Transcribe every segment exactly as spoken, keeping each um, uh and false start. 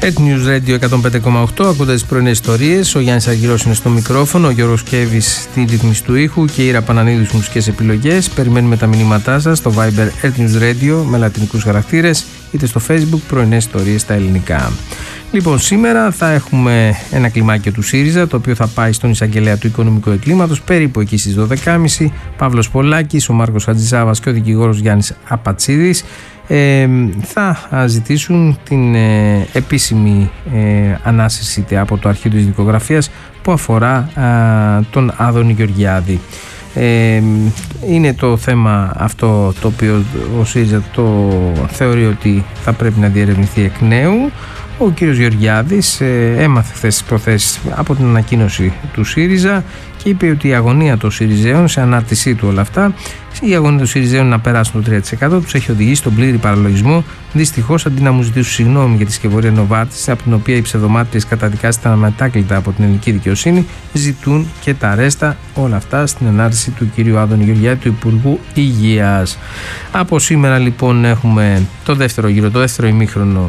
Earth News Radio εκατόν πέντε κόμμα οκτώ, ακούτε τις πρωινές ιστορίες. Ο Γιάννης Αργυρός είναι στο μικρόφωνο, ο Γιώργος Κέβης στην ρύθμιση του ήχου και η Ήρα Πανανίδου στις μουσικές επιλογές. Περιμένουμε τα μηνύματά σας στο Viber Earth News Radio με λατινικούς χαρακτήρες, είτε στο Facebook πρωινές ιστορίες στα ελληνικά. Λοιπόν, σήμερα θα έχουμε ένα κλιμάκιο του ΣΥΡΙΖΑ, το οποίο θα πάει στον εισαγγελέα του οικονομικού εγκλήματος περίπου εκεί στις δώδεκα και μισή. Παύλος Πολάκης, ο Μάρκος Χατζησάβας και ο δικηγόρος Γιάννης Απατσίδης ε, θα ζητήσουν την ε, επίσημη ε, ανάσυρση από το αρχείο της δικογραφίας που αφορά α, τον Άδωνη Γεωργιάδη. Ε, είναι το θέμα αυτό το οποίο ο ΣΥΡΙΖΑ το θεωρεί ότι θα πρέπει να διερευνηθεί εκ νέου. Ο κύριος Γεωργιάδης ε, έμαθε χθες τις προθέσεις από την ανακοίνωση του ΣΥΡΙΖΑ και είπε ότι η αγωνία των ΣΥΡΙΖΑΙων, σε ανάρτησή του όλα αυτά, η αγωνία των ΣΥΡΙΖΑΙων να περάσουν το τρία τοις εκατό τους έχει οδηγήσει στον πλήρη παραλογισμό. Δυστυχώς, αντί να μου ζητήσουν συγγνώμη για τη σκευωρία Νοβάρτης, από την οποία οι ψευδομάρτυρες καταδικάστηκαν αμετάκλητα από την ελληνική δικαιοσύνη, ζητούν και τα ρέστα. Όλα αυτά στην ανάρτηση του κυρίου Άδωνη Γεωργιάδη, του Υπουργού Υγείας. Από σήμερα λοιπόν έχουμε το δεύτερο γύρο, το δεύτερο ημίχρονο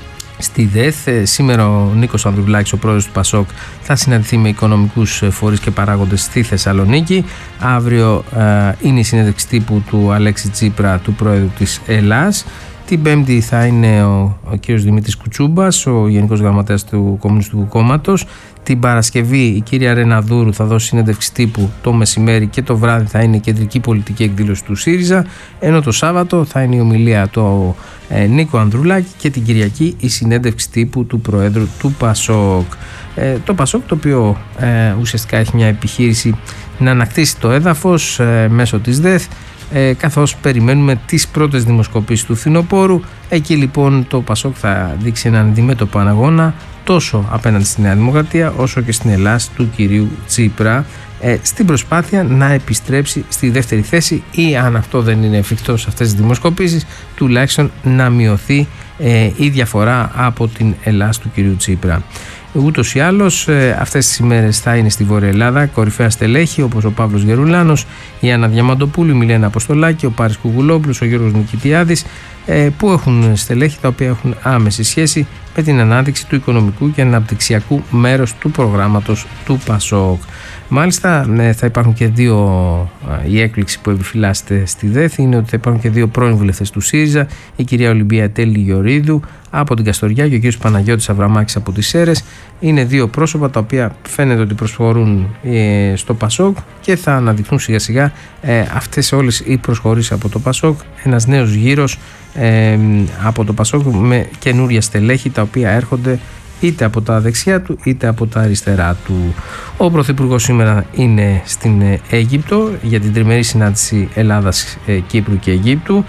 στη ΔΕΘ. Σήμερα ο Νίκος Ανδρουλάκης, ο πρόεδρος του ΠΑΣΟΚ, θα συναντηθεί με οικονομικούς φορείς και παράγοντες στη Θεσσαλονίκη. Αύριο ε, είναι η συνέντευξη τύπου του Αλέξη Τσίπρα, του πρόεδρου της Ελλάς. Την Πέμπτη θα είναι ο, ο κύριος Δημήτρης Κουτσούμπας, ο Γενικός Γραμματέας του Κομμουνιστικού Κόμματος. Την Παρασκευή η κυρία Ρεναδούρου θα δώσει συνέντευξη τύπου το μεσημέρι και το βράδυ θα είναι η κεντρική πολιτική εκδήλωση του ΣΥΡΙΖΑ, ενώ το Σάββατο θα είναι η ομιλία του ε, Νίκο Ανδρουλάκη και την Κυριακή η συνέντευξη τύπου του Προέδρου του ΠΑΣΟΚ. Ε, το ΠΑΣΟΚ, το οποίο ε, ουσιαστικά έχει μια επιχείρηση να ανακτήσει το έδαφος ε, μέσω της ΔΕΘ, Ε, καθώς περιμένουμε τις πρώτες δημοσκοπήσεις του φθινοπόρου. Εκεί λοιπόν το ΠΑΣΟΚ θα δείξει έναν αντιμέτωπο αγώνα τόσο απέναντι στη Νέα Δημοκρατία όσο και στην Ελλάς του κυρίου Τσίπρα, ε, στην προσπάθεια να επιστρέψει στη δεύτερη θέση, ή αν αυτό δεν είναι εφικτό σε αυτές τις δημοσκοπήσεις, τουλάχιστον να μειωθεί ε, η διαφορά από την Ελλάς του κυρίου Τσίπρα. Ούτως ή άλλως, ε, αυτές τις ημέρες θα είναι στη Βόρεια Ελλάδα κορυφαία στελέχη όπως ο Παύλος Γερουλάνος, η Άννα Διαμαντοπούλου, η Μιλένα Αποστολάκη, ο Πάρης Κουγουλόπουλος, ο Γιώργος Νικητιάδης, ε, που έχουν στελέχη τα οποία έχουν άμεση σχέση με την ανάδειξη του οικονομικού και αναπτυξιακού μέρους του προγράμματος του ΠΑΣΟΚ. Μάλιστα, ναι, θα υπάρχουν και δύο. Η έκπληξη που επιφυλάσσεται στη ΔΕΘ είναι ότι θα υπάρχουν και δύο πρώην βουλευτές του ΣΥΡΙΖΑ, η κυρία Ολυμπία Τέλη Γεωρίδου από την Καστοριά και ο κύριος Παναγιώτης Αβραμάκης από τις Σέρρες. Είναι δύο πρόσωπα τα οποία φαίνεται ότι προσχωρούν ε, στο ΠΑΣΟΚ και θα αναδειχθούν σιγά σιγά ε, αυτές όλες οι προσχωρήσεις από το ΠΑΣΟΚ. Ένας νέος γύρος ε, από το ΠΑΣΟΚ με καινούρια στελέχη τα οποία έρχονται είτε από τα δεξιά του είτε από τα αριστερά του. Ο Πρωθυπουργός σήμερα είναι στην Αίγυπτο για την τριμερή συνάντηση Ελλάδας, Κύπρου και Αιγύπτου.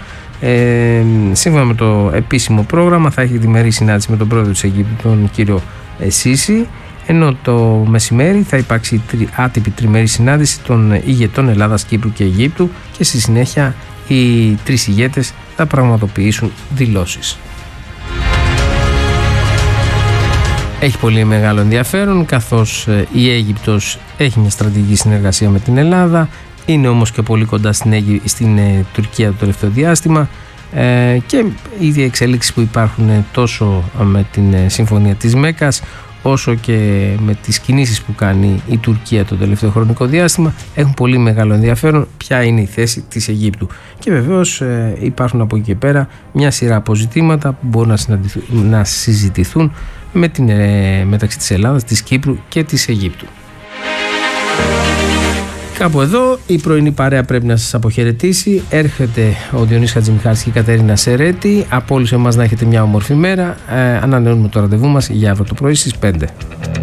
Ε, σύμφωνα με το επίσημο πρόγραμμα θα έχει διμερή συνάντηση με τον πρόεδρο της Αιγύπτου, τον κύριο Σίση, ενώ το μεσημέρι θα υπάρξει άτυπη τριμερή συνάντηση των ηγετών Ελλάδας, Κύπρου και Αιγύπτου και στη συνέχεια οι τρεις ηγέτες θα πραγματοποιήσουν δηλώσεις. Έχει πολύ μεγάλο ενδιαφέρον, καθώς η Αίγυπτος έχει μια στρατηγική συνεργασία με την Ελλάδα, είναι όμως και πολύ κοντά στην, Αίγυ... στην ε, Τουρκία το τελευταίο διάστημα ε, και οι διεξελίξεις που υπάρχουν τόσο με την ε, Συμφωνία της Μέκας όσο και με τις κινήσεις που κάνει η Τουρκία το τελευταίο χρονικό διάστημα έχουν πολύ μεγάλο ενδιαφέρον ποια είναι η θέση της Αιγύπτου. Και βεβαίως ε, υπάρχουν από εκεί και πέρα μια σειρά αποζητήματα που μπορούν να, να συζητηθούν με την, ε, μεταξύ της Ελλάδας, της Κύπρου και της Αιγύπτου. Κάπου εδώ η πρωινή παρέα πρέπει να σας αποχαιρετήσει. Έρχεται ο Διονύσης Χατζημιχάλης και η Κατερίνα Σερέτη. Από όλους εμάς να έχετε μια όμορφη μέρα. Ε, ανανεώνουμε το ραντεβού μας για αύριο το πρωί στις πέντε.